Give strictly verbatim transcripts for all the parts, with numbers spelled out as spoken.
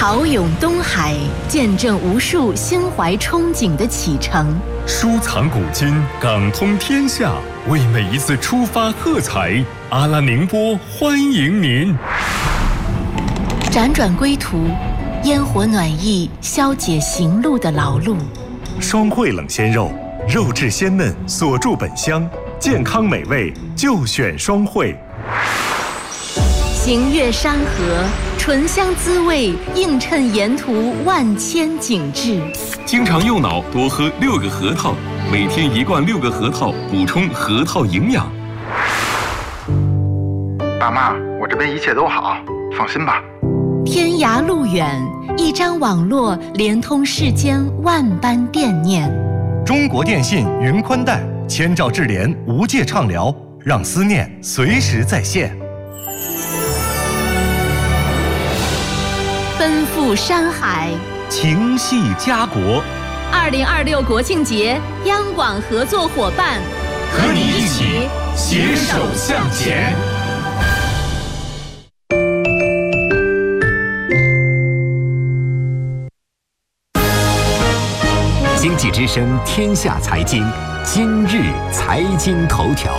豪勇东海，见证无数心怀憧憬的启程。 书藏古今，港通天下，为每一次出发喝彩。阿拉宁波欢迎您。 辗转归途，烟火暖意消解行路的劳碌。 双汇冷鲜肉，肉质鲜嫩，锁住本香，健康美味就选双汇。 行越山河，醇香滋味映衬沿途万千景致。 经常右脑多喝六个核桃，每天一罐六个核桃，补充核桃营养。 爸妈，我这边一切都好，放心吧。 天涯路远，一张网络连通世间万般惦念。 中国电信云宽带，千兆智联无界畅聊，让思念随时在线。 奔赴山海， 情系家国。 二零二六国庆节，央广合作伙伴， 和你一起携手向前。 经济之声天下财经，今日财经头条。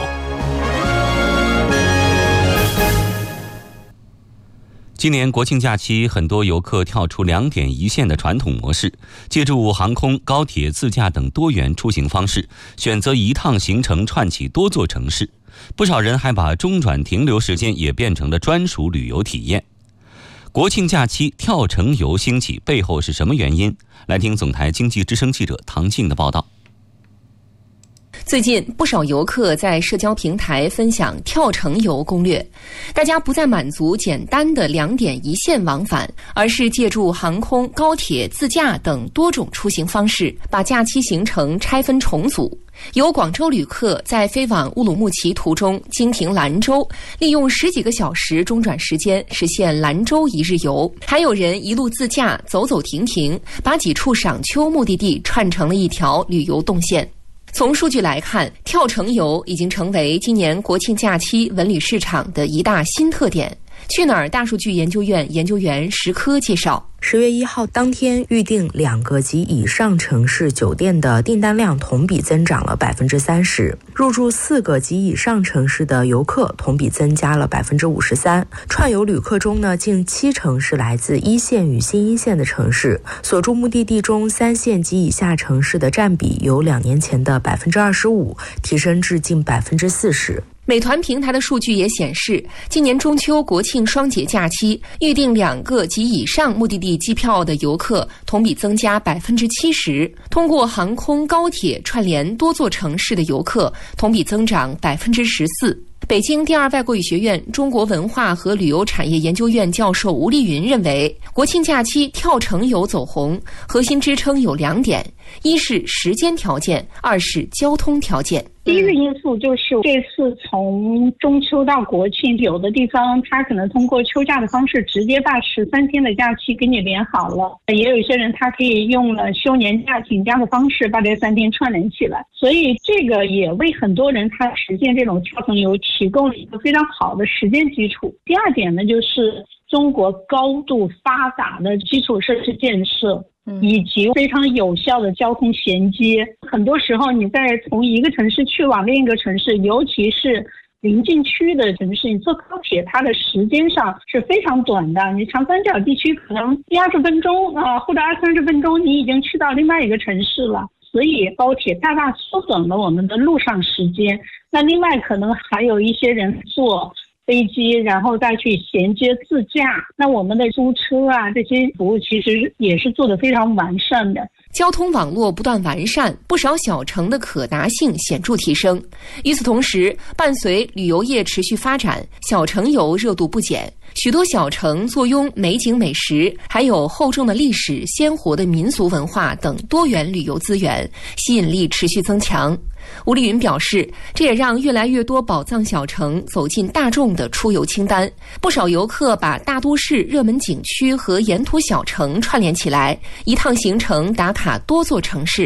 今年国庆假期，很多游客跳出两点一线的传统模式，借助航空、高铁、自驾等多元出行方式，选择一趟行程串起多座城市。不少人还把中转停留时间也变成了专属旅游体验。国庆假期跳城游兴起，背后是什么原因？来听总台经济之声记者唐静的报道。 最近不少游客在社交平台分享跳城游攻略，大家不再满足简单的两点一线往返，而是借助航空、高铁、自驾等多种出行方式，把假期行程拆分重组。有广州旅客在飞往乌鲁木齐途中经停兰州，利用十几个小时中转时间实现兰州一日游，还有人一路自驾走走停停，把几处赏秋目的地串成了一条旅游动线。从数据来看，跳城游已经成为今年国庆假期文旅市场的一大新特点。去哪儿大数据研究院研究员石科介绍， 十月一号当天预订两个及以上城市酒店的订单量同比增长了百分之三十，入住四个及以上城市的游客同比增加了百分之五十三。串游旅客中呢，近七成是来自一线与新一线的城市，所住目的地中三线及以下城市的占比由两年前的百分之二十五提升至近百分之四十。 美团平台的数据也显示，今年中秋国庆双节假期预订两个及以上目的地机票的游客同比增加百分之七十，通过航空、高铁串联多座城市的游客同比增长百分之十四。北京第二外国语学院中国文化和旅游产业研究院教授吴丽云认为，国庆假期跳城游走红，核心支撑有两点：一是时间条件，二是交通条件。 第一个因素就是这次从中秋到国庆，有的地方它可能通过休假的方式直接把十三天的假期给你连好了，也有一些人他可以用了休年假请假的方式把这三天串联起来，所以这个也为很多人他实现这种跳城游提供了一个非常好的时间基础。第二点呢，就是中国高度发达的基础设施建设以及非常有效的交通衔接。很多时候你在从一个城市去往另一个城市，尤其是临近区的城市，你坐高铁它的时间上是非常短的，你长三角地区可能一二十分钟啊、呃，或者二三十分钟你已经去到另外一个城市了，所以高铁大大缩短了我们的路上时间。那另外可能还有一些人坐飞机然后再去衔接自驾，那我们的租车啊这些服务其实也是做得非常完善的。 交通网络不断完善，不少小城的可达性显著提升。与此同时，伴随旅游业持续发展，小城游热度不减。许多小城坐拥美景美食，还有厚重的历史、鲜活的民俗文化等多元旅游资源，吸引力持续增强。吴丽云表示，这也让越来越多宝藏小城走进大众的出游清单。不少游客把大都市热门景区和沿途小城串联起来，一趟行程打卡多座城市。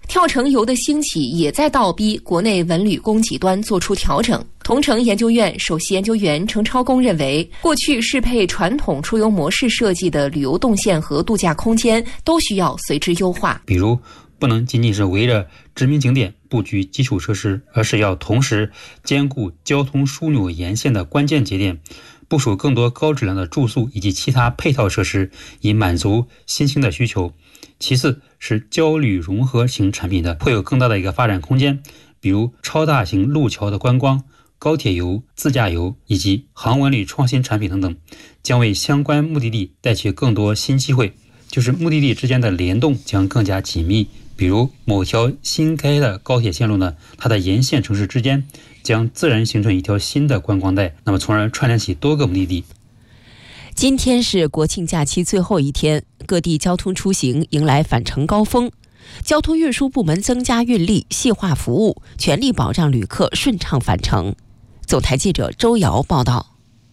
跳程油的兴起也在倒逼国内文旅供给端做出调整。同城研究院首席研究员程超公认为，过去适配传统出游模式设计的旅游动线和度假空间都需要随之优化。 比如，不能仅仅是围着知名景点布局基础设施，而是要同时兼顾交通枢纽沿线的关键节点，部署更多高质量的住宿以及其他配套设施，以满足新兴的需求。其次是交旅融合型产品的会有更大的一个发展空间，比如超大型路桥的观光、高铁游、自驾游以及航文旅创新产品等等，将为相关目的地带去更多新机会，就是目的地之间的联动将更加紧密。比如某条新开的高铁线路呢，它的沿线城市之间将自然形成一条新的观光带，那么从而串联起多个目的地。 今天是国庆假期最后一天，各地交通出行迎来返程高峰。交通运输部门增加运力，细化服务，全力保障旅客顺畅返程。总台记者周瑶报道。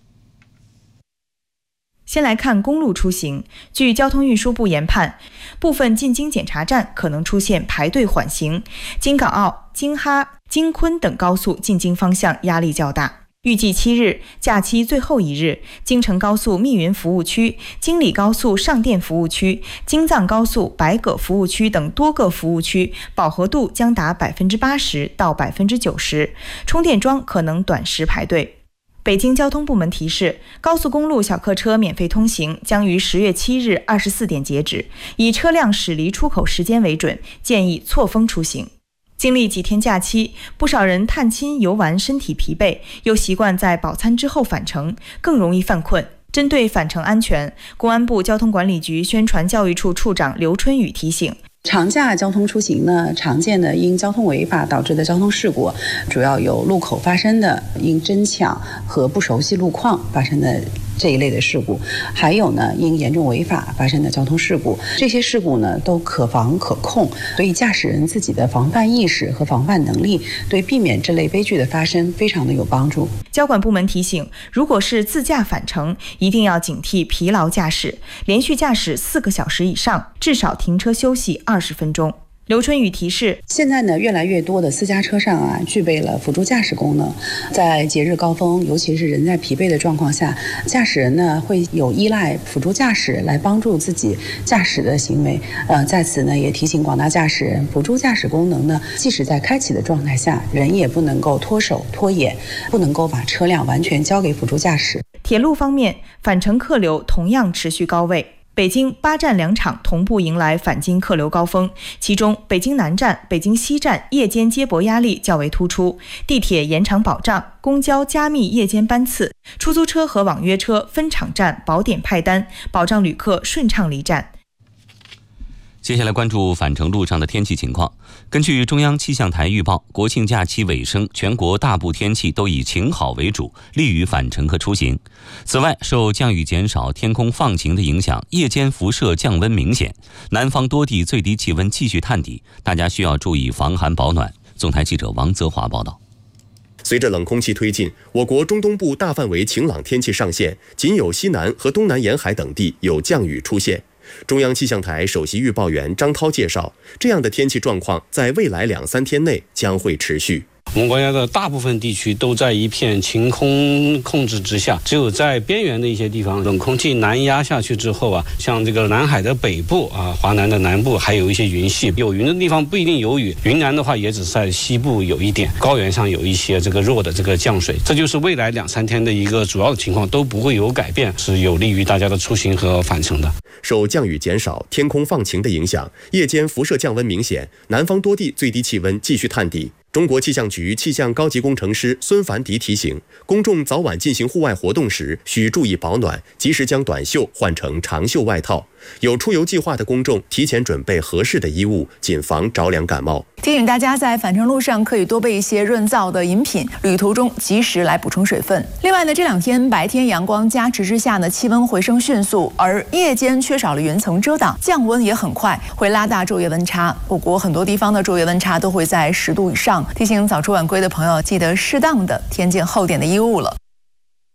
先来看公路出行，据交通运输部研判，部分进京检查站可能出现排队缓行，京港澳、京哈、京昆等高速进京方向压力较大。预计七日假期最后一日，京承高速密云服务区、京礼高速上甸服务区、京藏高速白葛服务区等多个服务区饱和度将达百分之八十到百分之九十，充电桩可能短时排队。北京交通部门提示，高速公路小客车免费通行将于十月七日二十四点截止，以车辆驶离出口时间为准，建议错峰出行。经历几天假期，不少人探亲游玩身体疲惫，又习惯在饱餐之后返程，更容易犯困。针对返程安全，公安部交通管理局宣传教育处处长刘春雨提醒， 长假交通出行呢，常见的因交通违法导致的交通事故，主要有路口发生的因争抢和不熟悉路况发生的这一类的事故，还有呢因严重违法发生的交通事故。这些事故呢都可防可控，所以驾驶人自己的防范意识和防范能力对避免这类悲剧的发生非常的有帮助。 交管部门提醒，如果是自驾返程，一定要警惕疲劳驾驶，连续驾驶四个小时以上，至少停车休息二十分钟。刘春雨提示， 现在呢，越来越多的私家车上啊，具备了辅助驾驶功能。在节日高峰，尤其是人在疲惫的状况下，驾驶人呢会有依赖辅助驾驶来帮助自己驾驶的行为。呃，在此呢，也提醒广大驾驶人，辅助驾驶功能呢，即使在开启的状态下，人也不能够脱手脱眼，不能够把车辆完全交给辅助驾驶。 铁路方面，返程客流同样持续高位。北京八站两场同步迎来返京客流高峰，其中北京南站、北京西站夜间接驳压力较为突出，地铁延长保障，公交加密夜间班次，出租车和网约车分场站保点派单，保障旅客顺畅离站。 接下来关注返程路上的天气情况。根据中央气象台预报，国庆假期尾声，全国大部天气都以晴好为主，利于返程和出行。此外，受降雨减少、天空放晴的影响，夜间辐射降温明显，南方多地最低气温继续探底，大家需要注意防寒保暖。总台记者王泽华报道。 随着冷空气推进，我国中东部大范围晴朗天气上线，仅有西南和东南沿海等地有降雨出现。中央气象台首席预报员张涛介绍，这样的天气状况在未来两三天内将会持续。 我们国家的大部分地区都在一片晴空控制之下，只有在边缘的一些地方，冷空气南压下去之后啊，像这个南海的北部啊，华南的南部还有一些云系，有云的地方不一定有雨，云南的话也只是在西部有一点，高原上有一些这个弱的这个降水，这就是未来两三天的一个主要的情况，都不会有改变，是有利于大家的出行和返程的。 受降雨减少、天空放晴的影响，夜间辐射降温明显，南方多地最低气温继续探底。中国气象局气象高级工程师孙凡迪提醒，公众早晚进行户外活动时需注意保暖，及时将短袖换成长袖外套。有出游计划的公众提前准备合适的衣物，谨防着凉感冒。 提醒大家在返程路上可以多备一些润燥的饮品，旅途中及时来补充水分。另外呢，这两天白天阳光加持之下呢，气温回升迅速，而夜间缺少了云层遮挡，降温也很快，会拉大昼夜温差。我国很多地方的昼夜温差都会在十度以上，提醒早出晚归的朋友记得适当的添件厚点的衣物了。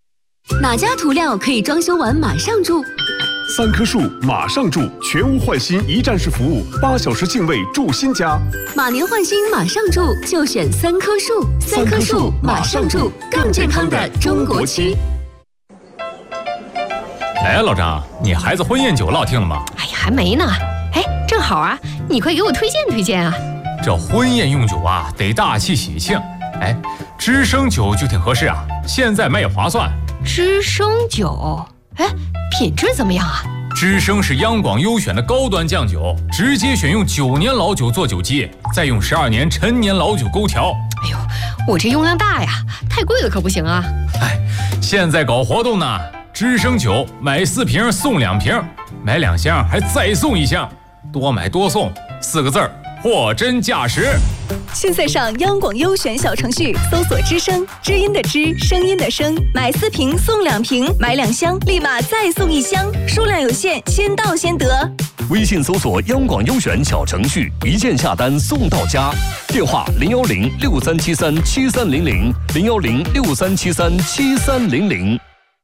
哪家涂料可以装修完马上住？ 三棵树马上住，全屋换新一站式服务，八小时净位住新家。 马年换新马上住，就选三棵树。三棵树马上住，更健康的中国区。 哎，老张，你孩子婚宴酒落定了吗？ 哎呀，还没呢。哎，正好啊，你快给我推荐推荐啊。 这婚宴用酒啊，得大气喜庆。哎，知生酒就挺合适啊，现在卖也划算。 知生酒，哎，品质怎么样啊？ 知生是央广优选的高端酱酒，直接选用九年老酒做酒基，再用十二年陈年老酒勾调。 哎呦，我这用量大呀，太贵了可不行啊。 哎，现在搞活动呢，知生酒买四瓶送两瓶，买两箱还再送一箱，多买多送，四个字儿，货真价实。 现在上央广优选小程序搜索知声，知音的知，声音的声，买四瓶送两瓶，买两箱立马再送一箱，数量有限，先到先得。 微信搜索央广优选小程序，一键下单送到家。电话零幺零六三七三七三零零零幺零六三七三七三零零。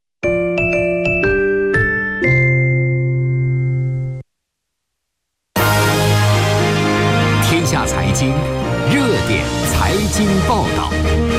天下财经热点财经报道。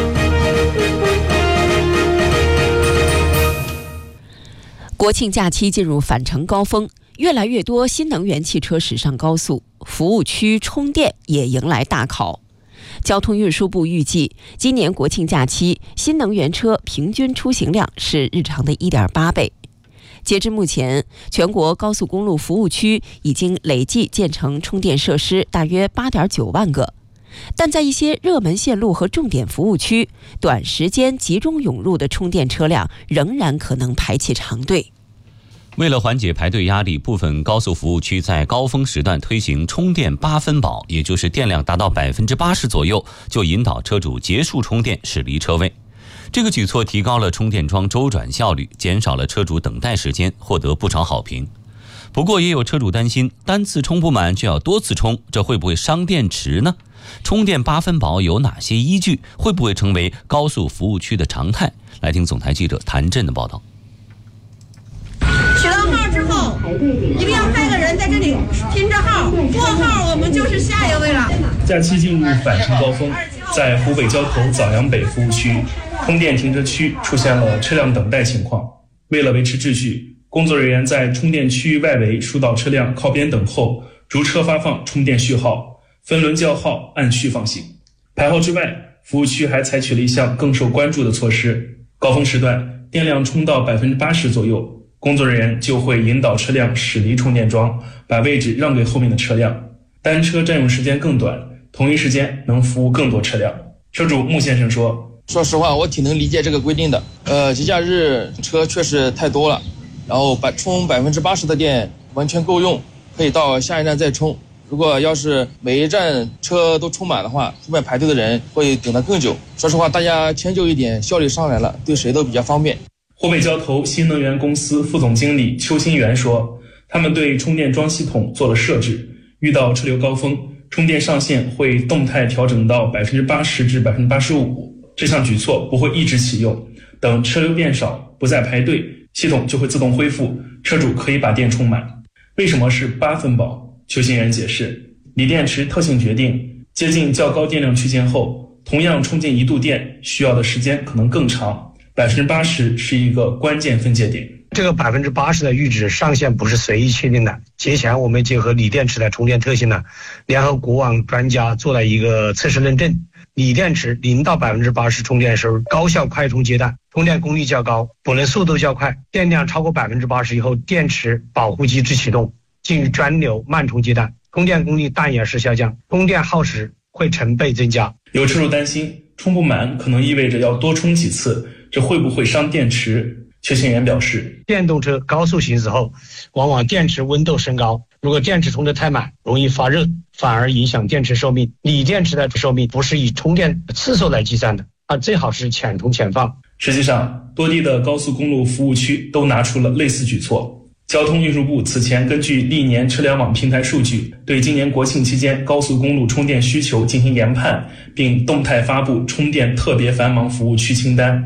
国庆假期进入返程高峰，越来越多新能源汽车驶上高速，服务区充电也迎来大考。交通运输部预计，今年国庆假期新能源车平均出行量是日常的 一点八倍。截至目前，全国高速公路服务区已经累计建成充电设施大约 八点九万个，但在一些热门线路和重点服务区，短时间集中涌入的充电车辆仍然可能排起长队。 为了缓解排队压力，部分高速服务区在高峰时段推行充电八分饱，也就是电量达到百分之八十左右，就引导车主结束充电，驶离车位。这个举措提高了充电桩周转效率，减少了车主等待时间，获得不少好评。不过也有车主担心，单次充不满就要多次充，这会不会伤电池呢？充电八分饱有哪些依据？会不会成为高速服务区的常态？来听总台记者谭震的报道。 取到号之后，一定要派个人在这里拼着号，过号我们就是下一位了。 假期进入返程高峰，在湖北交头枣阳北服务区，充电停车区出现了车辆等待情况。为了维持秩序，工作人员在充电区外围疏导车辆靠边等候，逐车发放充电序号，分轮叫号，按序放行。排号之外，服务区还采取了一项更受关注的措施：高峰时段电量充到 百分之八十 左右，工作人员就会引导车辆驶离充电桩，把位置让给后面的车辆。单车占用时间更短，同一时间能服务更多车辆。车主穆先生说： 说实话，我挺能理解这个规定的。呃，节假日车确实太多了，然后百充百分之八十的电完全够用，可以到下一站再充。如果要是每一站车都充满的话，后面排队的人会等得更久。说实话，大家迁就一点，效率上来了，对谁都比较方便。 湖北交投新能源公司副总经理邱新元说，他们对充电桩系统做了设置，遇到车流高峰，充电上限会动态调整到 百分之八十 至 百分之八十五。这项举措不会一直启用，等车流变少，不再排队，系统就会自动恢复，车主可以把电充满。为什么是八分饱？邱新元解释，锂电池特性决定，接近较高电量区间后，同样充进一度电需要的时间可能更长， 百分之八十 是一个关键分界点。 这个 百分之八十 的阈值上限不是随意确定的，节前我们结合锂电池的充电特性呢，联合国网专家做了一个测试认证。锂电池零到 百分之八十 充电时候，高效快充阶段，充电功率较高，补能速度较快，电量超过 百分之八十 以后，电池保护机制启动，进入专流慢充阶段，充电功率但也是下降，充电耗时会成倍增加。 有车主担心充不满可能意味着要多充几次，这会不会伤电池？邱新元表示， 电动车高速行驶后，往往电池温度升高，如果电池充得太满，容易发热，反而影响电池寿命。锂电池的寿命不是以充电次数来计算的，啊，最好是浅充浅放。 实际上，多地的高速公路服务区都拿出了类似举措。交通运输部此前根据历年车联网平台数据，对今年国庆期间高速公路充电需求进行研判，并动态发布充电特别繁忙服务区清单。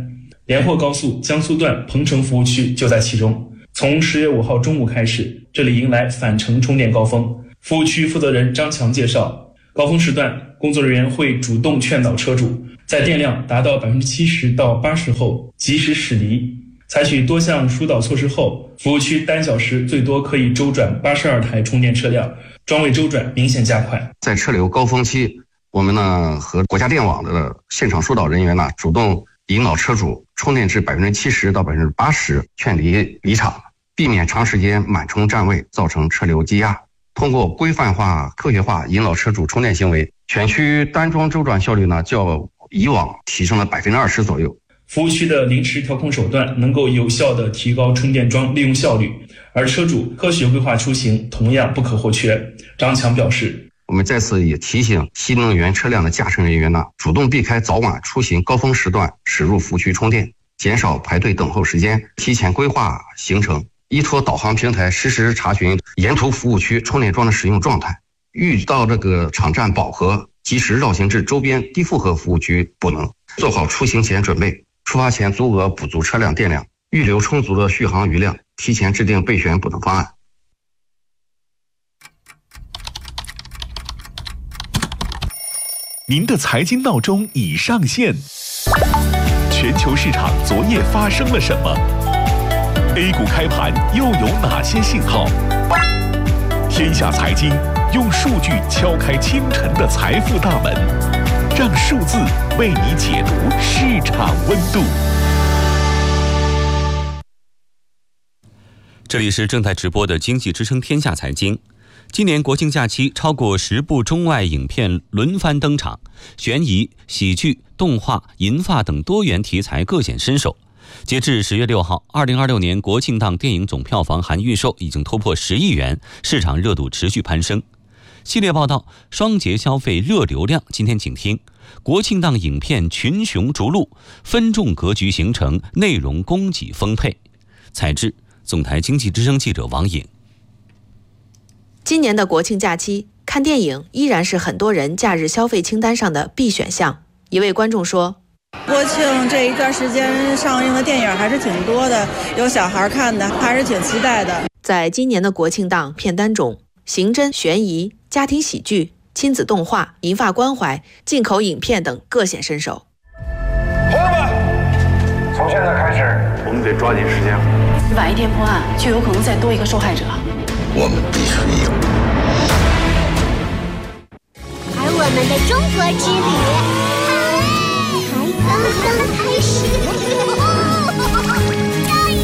连霍高速江苏段彭城服务区就在其中。从十月五号中午开始，这里迎来返程充电高峰。服务区负责人张强介绍，高峰时段，工作人员会主动劝导车主，在电量达到 百分之七十 到 百分之八十 后及时驶离。采取多项疏导措施后，服务区单小时最多可以周转八十二台充电车辆，桩位周转明显加快。 在车流高峰期，我们呢和国家电网的现场疏导人员呢，主动引导车主充电至 百分之七十 到 百分之八十， 劝离离场，避免长时间满充占位造成车流积压。通过规范化、科学化引导车主充电行为，全区单桩周转效率呢较以往提升了 百分之二十 左右。 服务区的临时调控手段能够有效地提高充电桩利用效率，而车主科学规划出行同样不可或缺。张强表示， 我们在此也提醒新能源车辆的驾乘人员呢，主动避开早晚出行高峰时段驶入服务区充电，减少排队等候时间，提前规划行程，依托导航平台实时查询沿途服务区充电桩的使用状态，遇到这个场站饱和，及时绕行至周边低负荷服务区补能，做好出行前准备，出发前足额补足车辆电量，预留充足的续航余量，提前制定备选补能方案。 您的财经闹钟已上线。全球市场昨夜发生了什么 ？A 股开盘又有哪些信号？天下财经用数据敲开清晨的财富大门，让数字为你解读市场温度。 这里是正在直播的经济之声天下财经。今年国庆假期，超过十部中外影片轮番登场，悬疑、喜剧、动画、银发等多元题材各显身手。截至十月六号，二零二六年国庆档电影总票房含预售已经突破十亿元，市场热度持续攀升。系列报道：双节消费热流量。今天请听国庆档影片群雄逐鹿，分众格局形成，内容供给丰沛。采制：总台经济之声记者王颖。 今年的国庆假期，看电影依然是很多人假日消费清单上的必选项。一位观众说， 国庆这一段时间上映的电影还是挺多的，有小孩看的，还是挺期待的。 在今年的国庆档片单中，刑侦、悬疑、家庭喜剧、亲子动画、银发关怀、进口影片等各显身手。 朋友们，从现在开始，我们得抓紧时间。 晚一天破案，就有可能再多一个受害者。 我们必须赢。 而我们的中国之旅才刚刚开始。笑一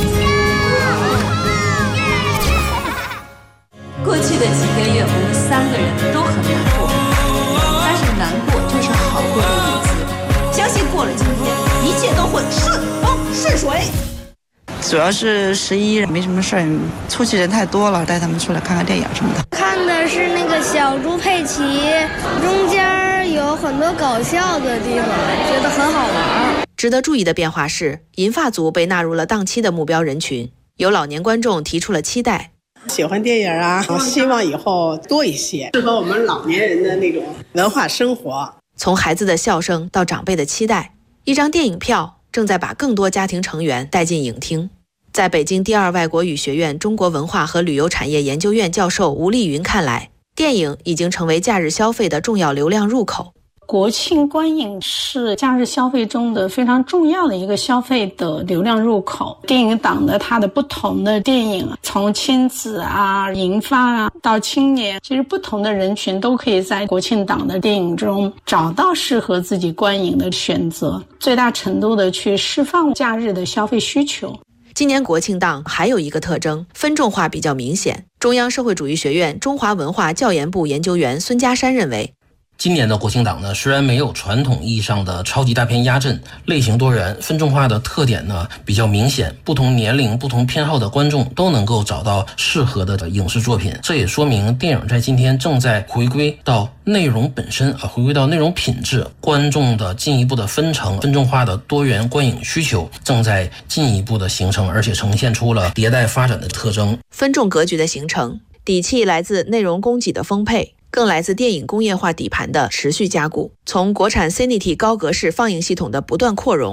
笑。过去的几个月，我们三个人都很难过，但是难过就是好过的日子。相信过了今天，一切都会顺风顺水。 主要是十一没什么事儿，出去人太多了，带他们出来看看电影什么的。 看的是那个小猪佩奇，中间有很多搞笑的地方，觉得很好玩。 值得注意的变化是，银发族被纳入了档期的目标人群，有老年观众提出了期待。 喜欢电影啊，希望以后多一些，适合我们老年人的那种文化生活。 从孩子的笑声到长辈的期待，一张电影票正在把更多家庭成员带进影厅。在北京第二外国语学院中国文化和旅游产业研究院教授吴丽云看来，电影已经成为假日消费的重要流量入口。 国庆观影是假日消费中的非常重要的一个消费的流量入口。电影档的它的不同的电影，从亲子啊、银发啊到青年，其实不同的人群都可以在国庆档的电影中找到适合自己观影的选择，最大程度的去释放假日的消费需求。 今年国庆档还有一个特征，分众化比较明显。中央社会主义学院中华文化教研部研究员孙家山认为， 今年的国庆档呢，虽然没有传统意义上的超级大片压阵，类型多元，分众化的特点呢比较明显，不同年龄、不同偏好的观众都能够找到适合的影视作品。这也说明电影在今天正在回归到内容本身啊，回归到内容品质，观众的进一步的分成、分众化的多元观影需求正在进一步的形成，而且呈现出了迭代发展的特征。 分众格局的形成，底气来自内容供给的丰沛，更来自电影工业化底盘的持续加固。从国产 Cinity 高格式放映系统的不断扩容，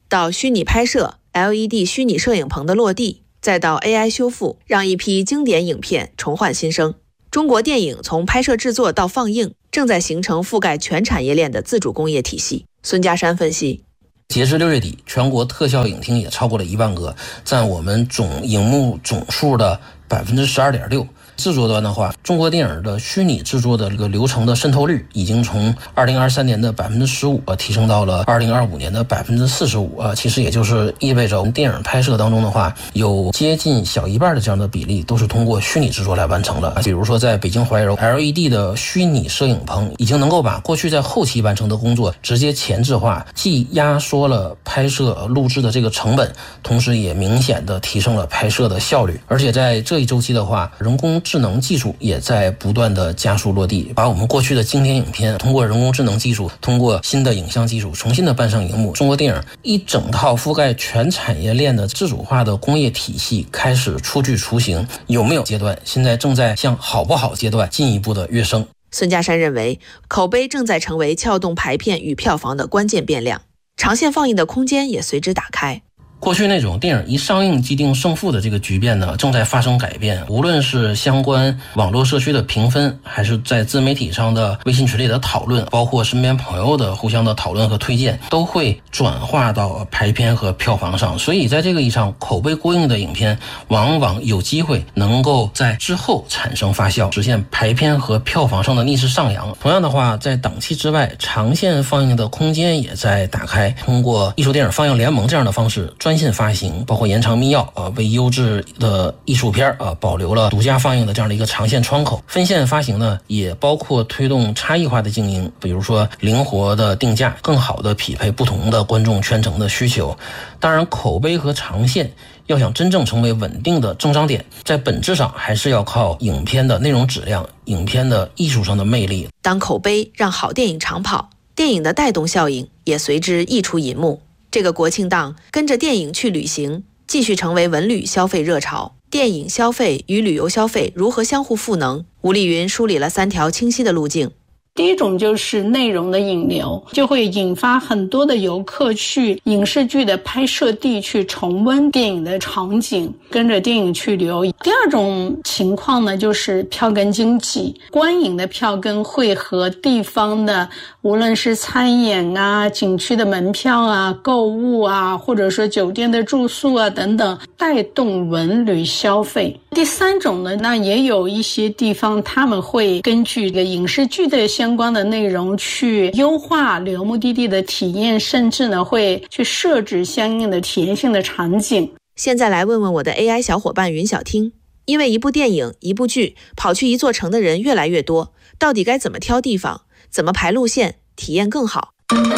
到虚拟拍摄、L E D 虚拟摄影棚的落地，再到 A I 修复，让一批经典影片重焕新生。中国电影从拍摄制作到放映，正在形成覆盖全产业链的自主工业体系。孙家山分析， 截至六月底，全国特效影厅也超过了一万个，占我们总荧幕总数的百分之十二点六。制作端的话，中国电影的虚拟制作的这个流程的渗透率已经从二零二三年的百分之十五提升到了二零二五年的百分之四十五啊，其实也就是意味着电影拍摄当中的话，有接近小一半的这样的比例都是通过虚拟制作来完成的。比如说在北京怀柔 L E D 的虚拟摄影棚，已经能够把过去在后期完成的工作直接前置化，既压缩了拍摄录制的这个成本，同时也明显的提升了拍摄的效率。而且在这一周期的话，人工智能技术也在不断的加速落地，把我们过去的经典影片通过人工智能技术，通过新的影像技术重新的搬上荧幕。中国电影一整套覆盖全产业链的自主化的工业体系开始初具雏形，有没有阶段？现在正在向好不好阶段进一步的跃升。 孙家山认为，口碑正在成为撬动排片与票房的关键变量，长线放映的空间也随之打开。 过去那种电影一上映即定胜负的这个局面呢，正在发生改变。无论是相关网络社区的评分，还是在自媒体上的微信群里的讨论，包括身边朋友的互相的讨论和推荐，都会转化到排片和票房上。所以在这个意义上，口碑过硬的影片往往有机会能够在之后产生发酵，实现排片和票房上的逆势上扬。同样的话，在档期之外，长线放映的空间也在打开。通过艺术电影放映联盟这样的方式，专线发行，包括延长密钥啊、呃，为优质的艺术片啊、呃、保留了独家放映的这样的一个长线窗口。分线发行呢，也包括推动差异化的经营，比如说灵活的定价，更好的匹配不同的观众圈层的需求。当然，口碑和长线要想真正成为稳定的增长点，在本质上还是要靠影片的内容质量、影片的艺术上的魅力。 当口碑让好电影长跑，电影的带动效应也随之溢出银幕。这个国庆档，跟着电影去旅行，继续成为文旅消费热潮。电影消费与旅游消费如何相互赋能？吴丽云梳理了三条清晰的路径。 第一种就是内容的引流，就会引发很多的游客去影视剧的拍摄地去重温电影的场景，跟着电影去旅游。第二种情况呢，就是票根经济，观影的票根会和地方的无论是餐饮啊、景区的门票啊、购物啊，或者说酒店的住宿啊等等，带动文旅消费。第三种呢，那也有一些地方他们会根据这个影视剧的相关的内容去优化旅游目的地的体验，甚至呢会去设置相应的体验性的场景。 现在来问问我的 A I 小伙伴云小听，因为一部电影、一部剧跑去一座城的人越来越多，到底该怎么挑地方，怎么排路线，体验更好？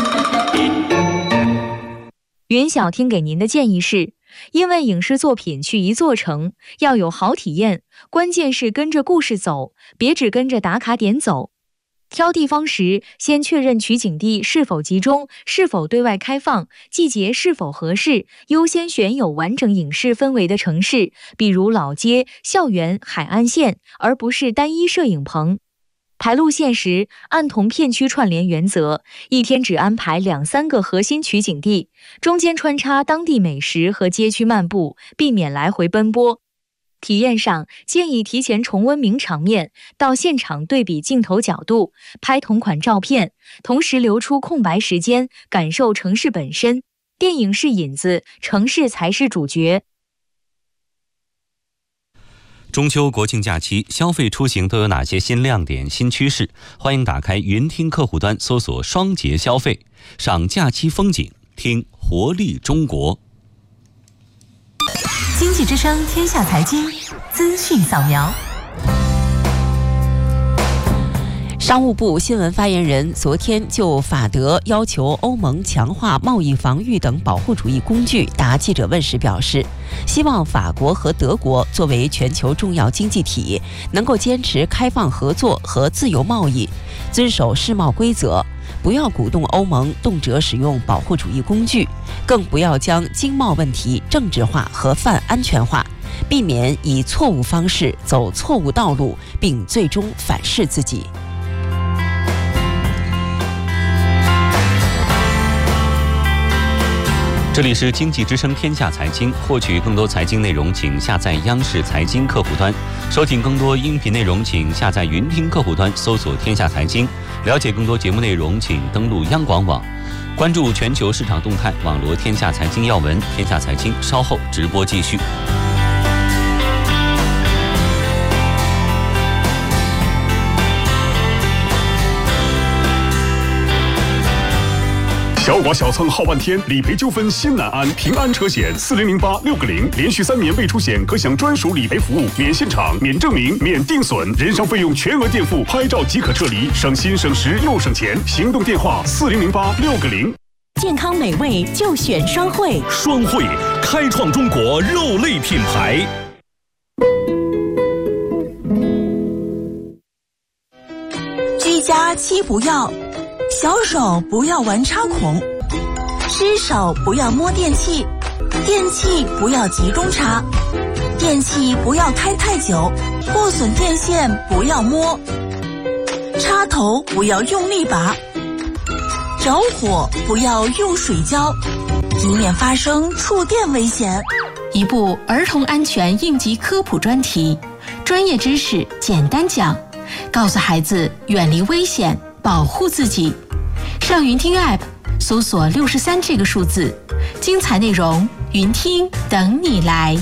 云小听给您的建议是，因为影视作品去一座城要有好体验，关键是跟着故事走，别只跟着打卡点走。挑地方时，先确认取景地是否集中，是否对外开放，季节是否合适，优先选有完整影视氛围的城市，比如老街、校园、海岸线，而不是单一摄影棚。排路线时，按同片区串联原则，一天只安排两三个核心取景地，中间穿插当地美食和街区漫步，避免来回奔波。体验上，建议提前重温名场面，到现场对比镜头角度，拍同款照片，同时留出空白时间，感受城市本身。电影是引子，城市才是主角。 中秋国庆假期，消费出行都有哪些新亮点、新趋势？欢迎打开云听客户端，搜索双节消费，赏假期风景，听活力中国。 经济之声天下财经资讯扫描。 商务部新闻发言人昨天就法德要求欧盟强化贸易防御等保护主义工具答记者问时表示，希望法国和德国作为全球重要经济体，能够坚持开放合作和自由贸易，遵守世贸规则，不要鼓动欧盟动辄使用保护主义工具，更不要将经贸问题政治化和泛安全化，避免以错误方式走错误道路，并最终反噬自己。 这里是经济之声天下财经，获取更多财经内容，请下载央视财经客户端；收听更多音频内容，请下载云听客户端，搜索天下财经。了解更多节目内容，请登录央广网，关注全球市场动态，网罗天下财经要闻。天下财经稍后直播继续。 小剐小蹭耗半天，理赔纠纷心难安。平安车险四零零八六个零，连续三年未出险可享专属理赔服务，免现场、免证明、免定损，人伤费用全额垫付，拍照即可撤离，省心省时又省钱。行动电话四零零八六个零。 健康美味就选双汇， 双汇开创中国肉类品牌。 居家七不要。小手不要玩插孔，湿手不要摸电器，电器不要集中插，电器不要开太久，破损电线不要摸，插头不要用力拔，着火不要用水浇，以免发生触电危险。 一部儿童安全应急科普专题，专业知识简单讲，告诉孩子远离危险，保护自己。上云听 App 搜索六十三这个数字，精彩内容云听等你来。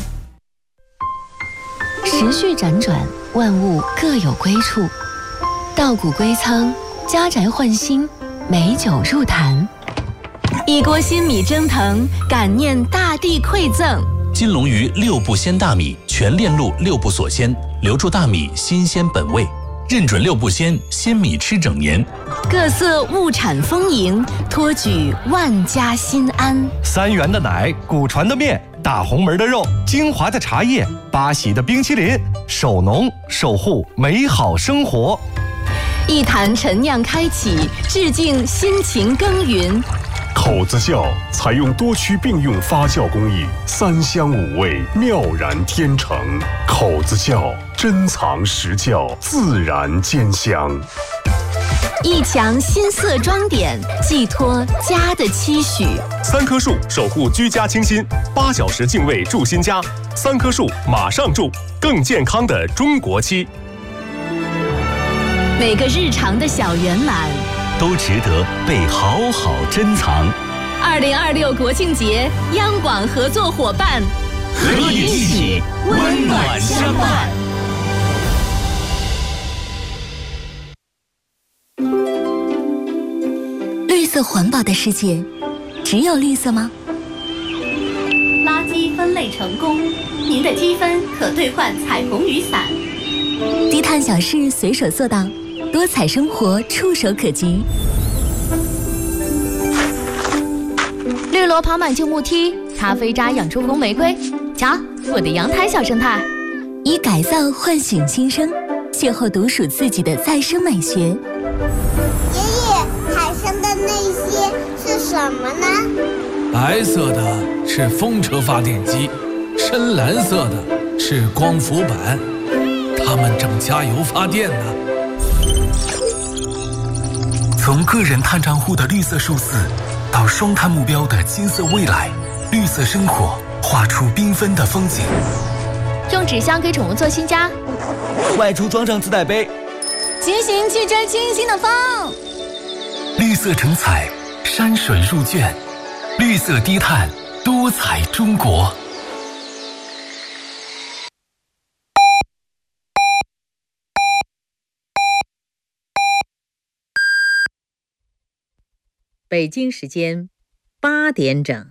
时序辗转，万物各有归处。稻谷归仓，家宅换新，美酒入坛。 一锅新米蒸腾，感念大地馈赠。 金龙鱼六步鲜大米，全链路六步锁鲜，留住大米新鲜本味。认准六步鲜，鲜米吃整年。 各色物产丰盈，托举万家心安。 三元的奶，古传的面，大红门的肉，精华的茶叶，八喜的冰淇淋，守农守护美好生活。 一坛陈酿开启，致敬辛勤耕耘。 口子窖采用多区并用发酵工艺，三香五味，妙然天成。口子窖珍藏实窖，自然兼香。 一墙新色装点，寄托家的期许。 三棵树守护居家清新，八小时净味住新家。三棵树马上住，更健康的中国期。 每个日常的小圆满， 都值得被好好珍藏。 二零二六国庆节，央广合作伙伴， 和你一起温暖相伴。 绿色环保的世界，只有绿色吗？ 垃圾分类成功，您的积分可兑换彩虹雨伞。 低碳小事随手做到，多彩生活触手可及。 绿萝跑满旧木梯，咖啡渣养出红玫瑰。瞧，我的阳台小生态。 以改造唤醒新生，邂逅独属自己的再生美学。 爷爷，海上的那些是什么呢？ 白色的是风车发电机，深蓝色的是光伏板，它们正加油发电呢。 从个人碳账户的绿色数字，到双碳目标的金色未来，绿色生活画出缤纷的风景。 用纸箱给宠物做新家， 外出装上自带杯， 骑行去追清新的风。 绿色成彩，山水入卷，绿色低碳，多彩中国。 北京时间八点整。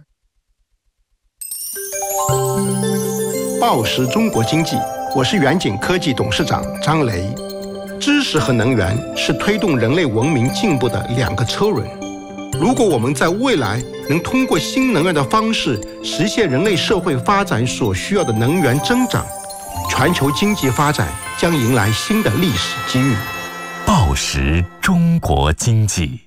报时中国经济，我是远景科技董事长张雷。知识和能源是推动人类文明进步的两个车轮。如果我们在未来能通过新能源的方式实现人类社会发展所需要的能源增长，全球经济发展将迎来新的历史机遇。 报时中国经济。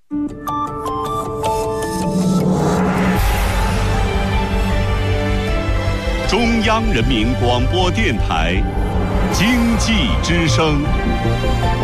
中央人民广播电台经济之声。